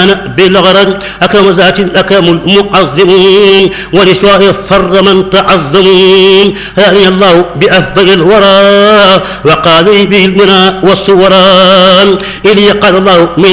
الأمان بالغرض أكرم ذات أكرم المعظمين ولسواء فر من تعظمين هاني الله بأفضل الورى وقال به المنى والصوران إلي قال الله من